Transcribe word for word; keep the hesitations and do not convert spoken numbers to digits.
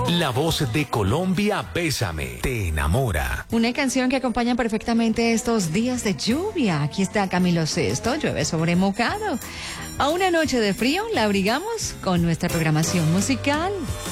La voz de Colombia, Bésame, te enamora. Una canción que acompaña perfectamente estos días de lluvia. Aquí está Camilo Sesto, llueve sobre mojado. A una noche de frío la abrigamos con nuestra programación musical.